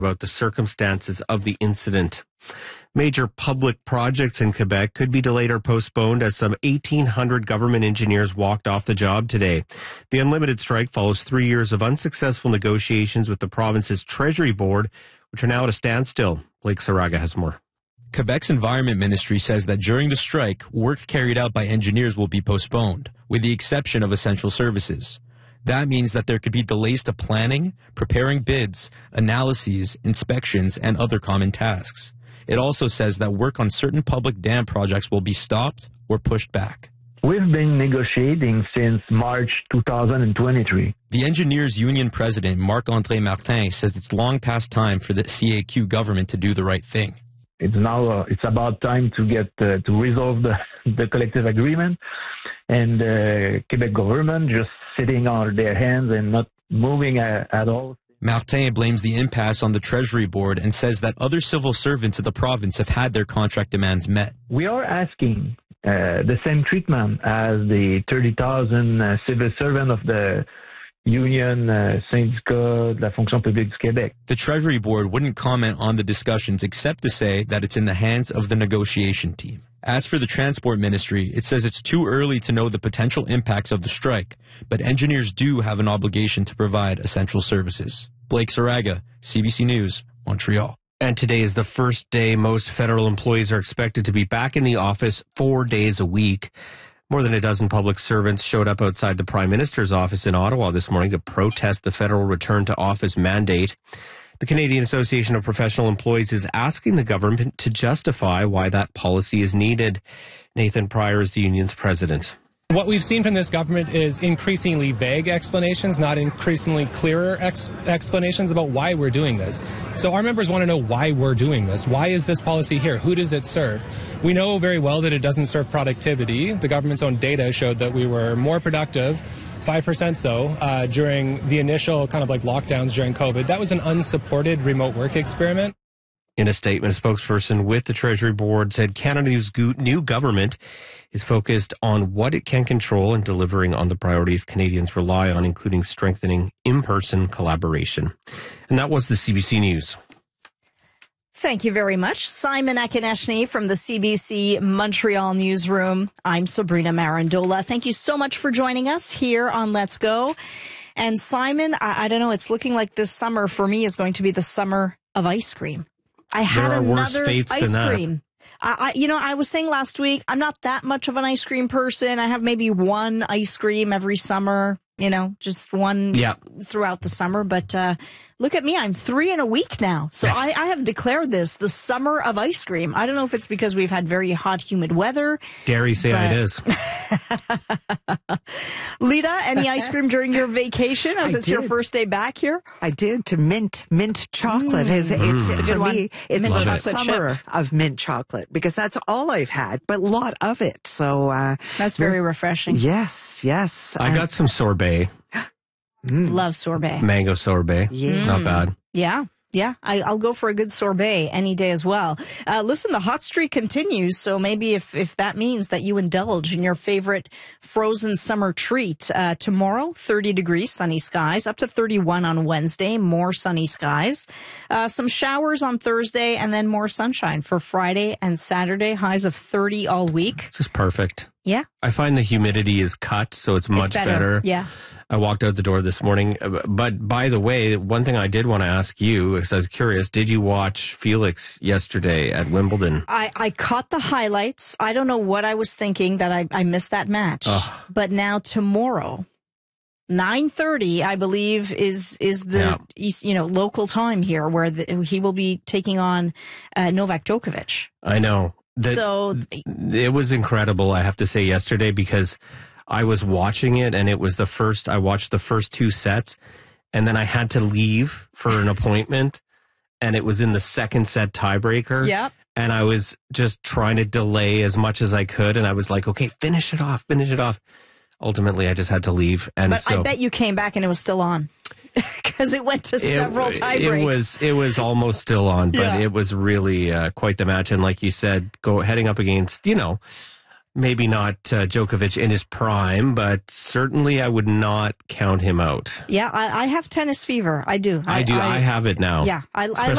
about the circumstances of the incident. Major public projects in Quebec could be delayed or postponed as some 1,800 government engineers walked off the job today. The unlimited strike follows 3 years of unsuccessful negotiations with the province's Treasury Board, which are now at a standstill. Blake Saraga has more. Quebec's Environment Ministry says that during the strike, work carried out by engineers will be postponed, with the exception of essential services. That means that there could be delays to planning, preparing bids, analyses, inspections, and other common tasks. It also says that work on certain public dam projects will be stopped or pushed back. We've been negotiating since March 2023. The Engineers Union President, Marc-André Martin, says it's long past time for the CAQ government to do the right thing. It's now it's about time to get to resolve the collective agreement, and the Quebec government just sitting on their hands and not moving at all. Martin blames the impasse on the Treasury Board and says that other civil servants of the province have had their contract demands met. We are asking the same treatment as the 30,000 civil servants of the Union Syndicat de la Fonction Publique du Québec. The Treasury Board wouldn't comment on the discussions except to say that it's in the hands of the negotiation team. As for the Transport Ministry, it says it's too early to know the potential impacts of the strike, but engineers do have an obligation to provide essential services. Blake Saraga, CBC News, Montreal. And today is the first day most federal employees are expected to be back in the office 4 days a week. More than a dozen public servants showed up outside the Prime Minister's office in Ottawa this morning to protest the federal return to office mandate. The Canadian Association of Professional Employees is asking the government to justify why that policy is needed. Nathan Pryor is the union's president. What we've seen from this government is increasingly vague explanations, not increasingly clearer explanations about why we're doing this. So our members want to know why we're doing this. Why is this policy here? Who does it serve? We know very well that it doesn't serve productivity. The government's own data showed that we were more productive, 5% so, during the initial kind of like lockdowns during COVID. That was an unsupported remote work experiment. In a statement, a spokesperson with the Treasury Board said Canada's new government is focused on what it can control and delivering on the priorities Canadians rely on, including strengthening in-person collaboration. And that was the CBC News. Thank you very much. Simon Akineshny from the CBC Montreal newsroom. I'm Sabrina Marandola. Thank you so much for joining us here on Let's Go. And Simon, I don't know, it's looking like this summer for me is going to be the summer of ice cream. I had another ice cream. I was saying last week, I'm not that much of an ice cream person. I have maybe one ice cream every summer, just one throughout the summer. But look at me, I'm 3 in a week now. So I have declared this the summer of ice cream. I don't know if it's because we've had very hot, humid weather. Dare you say it is. Lita, any ice cream during your vacation as it's your first day back here? I did, to mint chocolate. It's for me, it's the summer of mint chocolate because that's all I've had, but a lot of it. So that's very refreshing. Yes. I got some sorbet. Love sorbet. Mango sorbet. Yeah. Not bad. Yeah, I'll go for a good sorbet any day as well. Listen, the hot streak continues, so maybe if that means that you indulge in your favorite frozen summer treat. Tomorrow, 30 degrees, sunny skies, up to 31 on Wednesday, more sunny skies. Some showers on Thursday, and then more sunshine for Friday and Saturday, highs of 30 all week. This is perfect. Yeah. I find the humidity is cut, so it's much better. Yeah. I walked out the door this morning. But by the way, one thing I did want to ask you, because I was curious, did you watch Felix yesterday at Wimbledon? I caught the highlights. I don't know what I was thinking that I missed that match. But now tomorrow, 9:30, I believe, is the local time here where he will be taking on Novak Djokovic. I know. It was incredible, I have to say, yesterday, because I was watching it, and I watched the first 2 sets, and then I had to leave for an appointment, and it was in the second set tiebreaker. Yep. And I was just trying to delay as much as I could, and I was like, okay, finish it off. Ultimately, I just had to leave. But I bet you came back and it was still on. Because it went to several tiebreaks. It was almost still on, but it was really quite the match. And like you said, heading up against, maybe not Djokovic in his prime, but certainly I would not count him out. Yeah, I have tennis fever. I do. I have it now. Yeah, I love